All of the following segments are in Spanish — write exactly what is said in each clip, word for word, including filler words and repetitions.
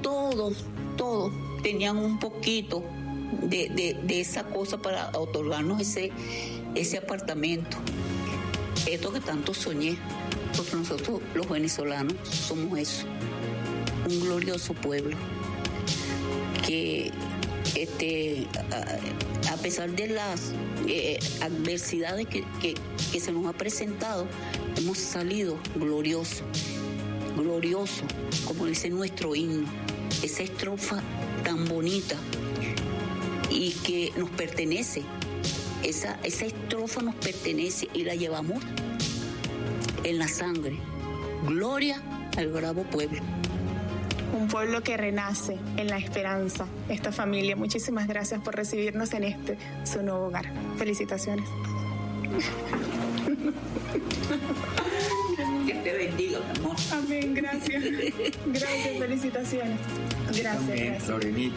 todos, todos tenían un poquito de, de, de esa cosa para otorgarnos ese, ese apartamento. Esto que tanto soñé, porque nosotros los venezolanos somos eso, un glorioso pueblo que este, a, a pesar de las eh, adversidades que, que, que se nos ha presentado, hemos salido gloriosos, gloriosos, como dice nuestro himno, esa estrofa tan bonita y que nos pertenece. Esa, esa estrofa nos pertenece y la llevamos en la sangre. Gloria al bravo pueblo. Un pueblo que renace en la esperanza. Esta familia, muchísimas gracias por recibirnos en este, su nuevo hogar. Felicitaciones. Que te bendiga, mi amor. Amén, gracias. Gracias, felicitaciones. Gracias, Amén, gracias. Lorenita.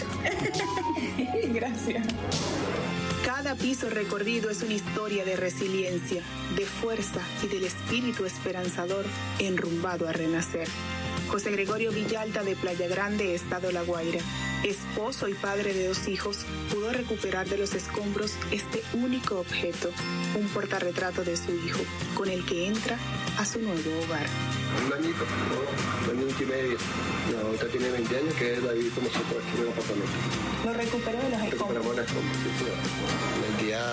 Gracias. Cada piso recorrido es una historia de resiliencia, de fuerza y del espíritu esperanzador enrumbado a renacer. José Gregorio Villalta, de Playa Grande, Estado La Guaira, esposo y padre de dos hijos, pudo recuperar de los escombros este único objeto, un portarretrato de su hijo, con el que entra a su nuevo hogar. Un añito, ¿no? Un añito y medio. Y ahorita tiene veinte años, que es David con nosotros aquí en el apartamento. Lo recuperó de los escombros. Recuperamos los escombros, sí, señor. El día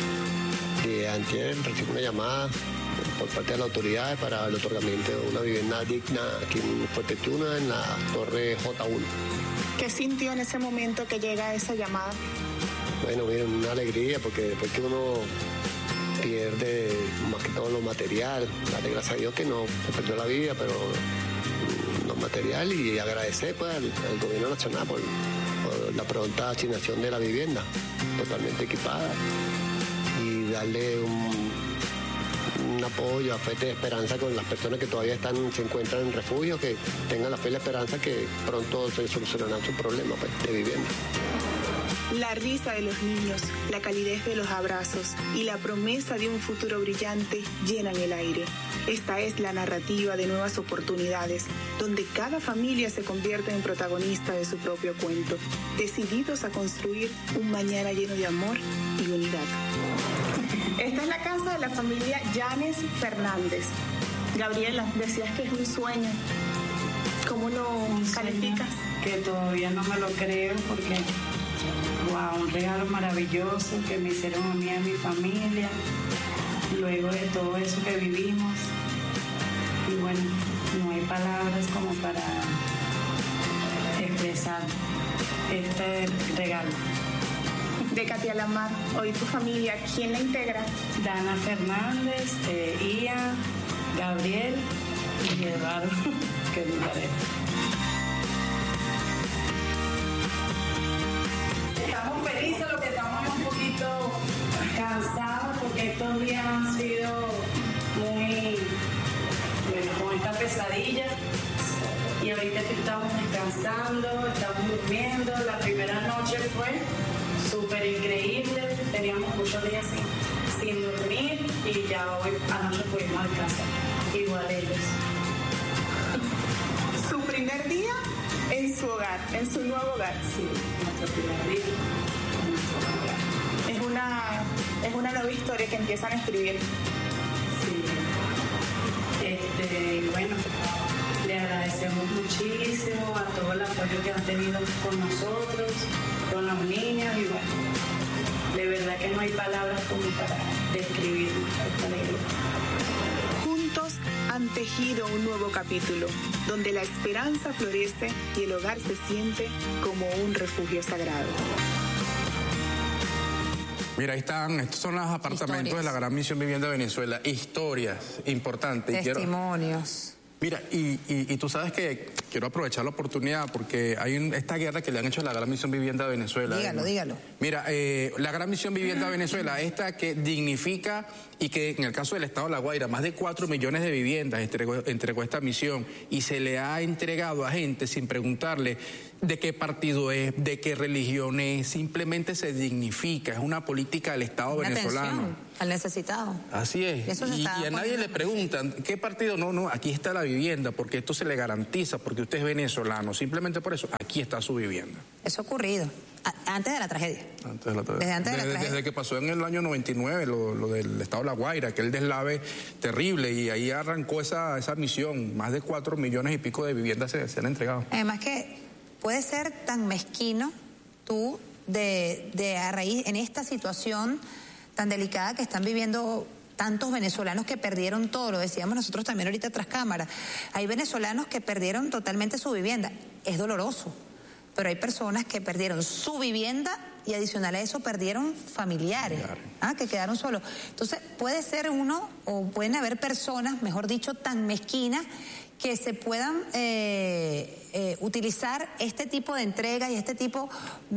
de antier recibí una llamada por parte de las autoridades para el otorgamiento de una vivienda digna aquí en Fuerte Tuna, en la torre J uno. ¿Qué sintió en ese momento que llega esa llamada? Bueno, miren, una alegría, porque después que uno pierde más que todo lo material, darle gracias a Dios que no se perdió la vida, pero lo material, y agradecer pues al, al gobierno nacional por, por la pronta asignación de la vivienda, totalmente equipada, y darle un un apoyo, afecto y esperanza con las personas que todavía están, se encuentran en refugio, que tengan la fe y la esperanza que pronto se solucionarán sus problemas pues, de vivienda. La risa de los niños, la calidez de los abrazos y la promesa de un futuro brillante llenan el aire. Esta es la narrativa de nuevas oportunidades, donde cada familia se convierte en protagonista de su propio cuento, decididos a construir un mañana lleno de amor y unidad. Esta es la casa de la familia Yanes Fernández. Gabriela, decías que es un sueño. ¿Cómo lo calificas? Que todavía no me lo creo porque, wow, un regalo maravilloso que me hicieron a mí y a mi familia, luego de todo eso que vivimos. Y bueno, no hay palabras como para expresar este regalo. De Katia Lamar, hoy tu familia, ¿quién la integra? Dana Fernández, eh, Ia, Gabriel y Eduardo, que es mi pareja. Estamos felices, lo que estamos es un poquito cansados porque estos días han sido muy, bueno, con esta pesadilla. Y ahorita estamos descansando, estamos durmiendo. La primera noche fue súper increíble, teníamos muchos días sin, sin dormir y ya hoy anoche pudimos descansar, igual ellos. Su primer día en su hogar, en su nuevo hogar. Sí, nuestro primer día en nuestro hogar. Es una, es una nueva historia que empiezan a escribir. Sí, este, bueno, le agradecemos muchísimo a todo el apoyo que han tenido con nosotros, con los niños, y bueno, de verdad que no hay palabras como para describir esta alegría. Juntos han tejido un nuevo capítulo, donde la esperanza florece y el hogar se siente como un refugio sagrado. Mira, ahí están, estos son los apartamentos Historias. de la Gran Misión Vivienda Venezuela. Historias importantes. Testimonios. Quiero... Mira, y, y, y tú sabes que quiero aprovechar la oportunidad porque hay un, esta guerra que le han hecho a la Gran Misión Vivienda de Venezuela. Dígalo, ¿no? dígalo. Mira, eh, la Gran Misión Vivienda de Venezuela, esta que dignifica y que en el caso del Estado de La Guaira, más de cuatro millones de viviendas entregó, entregó esta misión y se le ha entregado a gente sin preguntarle de qué partido es, de qué religión es, simplemente se dignifica, es una política del Estado una venezolano. Atención al necesitado. Así es. Eso se y, está y a nadie le preguntan, ¿qué partido? No, no, aquí está la vivienda, porque esto se le garantiza, porque porque usted es venezolano, simplemente por eso, aquí está su vivienda. Eso ha ocurrido a- antes de la tragedia. Antes de la tragedia. Desde antes de la desde, tragedia. desde que pasó en el año noventa y nueve, lo, lo del estado de La Guaira, aquel deslave terrible, y ahí arrancó esa, esa misión. Más de cuatro millones y pico de viviendas se, se han entregado. Además que puede ser tan mezquino tú de, de a raíz en esta situación tan delicada que están viviendo tantos venezolanos que perdieron todo, lo decíamos nosotros también ahorita tras cámara. Hay venezolanos que perdieron totalmente su vivienda. Es doloroso, pero hay personas que perdieron su vivienda y adicional a eso perdieron familiares, ¿ah? que quedaron solos. Entonces puede ser uno, o pueden haber personas, mejor dicho, tan mezquinas que se puedan eh, eh, utilizar este tipo de entrega y este tipo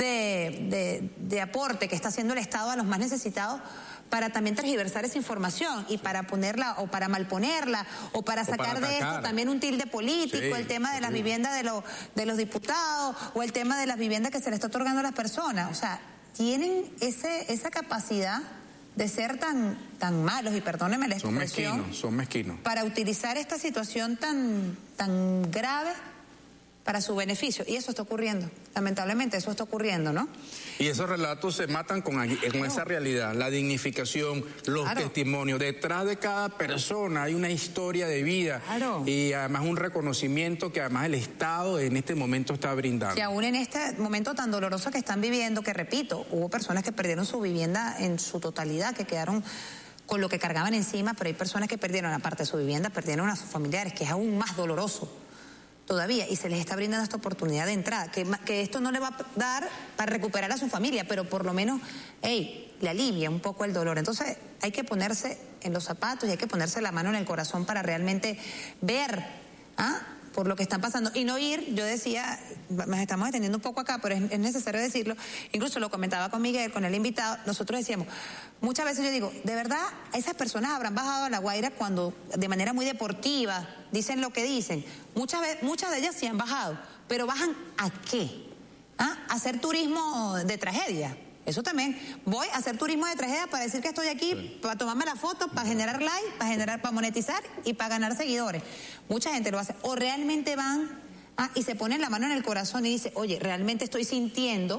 de, de, de aporte que está haciendo el Estado a los más necesitados para también tergiversar esa información y para ponerla o para malponerla o para sacar o para de esto también un tilde político, sí, el tema de las sí. viviendas de, los de los diputados o el tema de las viviendas que se le está otorgando a las personas. O sea, tienen ese esa capacidad de ser tan tan malos, y perdónenme la Son expresión, mezquinos, son mezquinos. para utilizar esta situación tan, tan grave para su beneficio. Y eso está ocurriendo, lamentablemente eso está ocurriendo, ¿no? Y esos relatos se matan con, con esa realidad, la dignificación, los Claro. testimonios. Detrás de cada persona hay una historia de vida Claro. y además un reconocimiento que además el Estado en este momento está brindando. Que aún en este momento tan doloroso que están viviendo, que repito, hubo personas que perdieron su vivienda en su totalidad, que quedaron con lo que cargaban encima, pero hay personas que perdieron, aparte de su vivienda, perdieron a sus familiares, que es aún más doloroso todavía, y se les está brindando esta oportunidad de entrada, que, que esto no le va a dar para recuperar a su familia, pero por lo menos, hey, le alivia un poco el dolor. Entonces hay que ponerse en los zapatos y hay que ponerse la mano en el corazón para realmente ver, ¿ah? por lo que están pasando y no ir, yo decía, nos estamos deteniendo un poco acá, pero es, es necesario decirlo, incluso lo comentaba con Miguel, con el invitado, nosotros decíamos, muchas veces yo digo, de verdad, esas personas habrán bajado a La Guaira cuando de manera muy deportiva dicen lo que dicen, muchas veces, muchas de ellas sí han bajado, pero ¿bajan a qué? ¿Ah? ¿A hacer turismo de tragedia? Eso también, voy a hacer turismo de tragedia para decir que estoy aquí, sí. para tomarme la foto, para generar like, para generar, para monetizar y para ganar seguidores. Mucha gente lo hace. O realmente van ah, y se ponen la mano en el corazón y dice, oye, realmente estoy sintiendo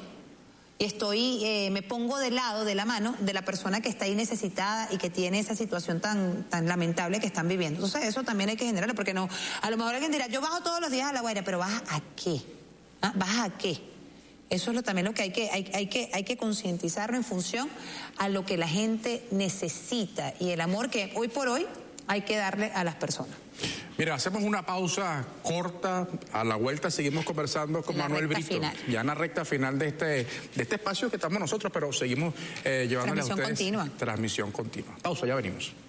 y estoy, eh, me pongo de lado, de la mano de la persona que está ahí necesitada y que tiene esa situación tan, tan lamentable que están viviendo. Entonces eso también hay que generarlo, porque no, a lo mejor alguien dirá, yo bajo todos los días a La Guaira, pero ¿baja a qué? ¿Ah? ¿Baja a qué? Eso es lo, también lo que hay que, hay, hay que, hay que concientizarlo en función a lo que la gente necesita y el amor que hoy por hoy hay que darle a las personas. Mira, hacemos una pausa corta, a la vuelta seguimos conversando con Manuel Brito. Final. Ya en la recta final de este, de este espacio que estamos nosotros, pero seguimos eh, llevándole a ustedes. Transmisión continua. Transmisión continua. Pausa, ya venimos.